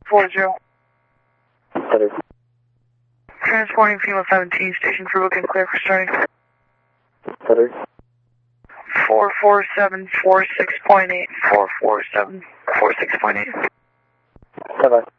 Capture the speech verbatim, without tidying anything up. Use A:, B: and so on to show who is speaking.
A: four zero.
B: Better.
A: Transporting female seventeen, station for booking, clear for starting.
B: Better.
A: four four seven four six point eight, four four seven four six point eight.
B: Bye-bye.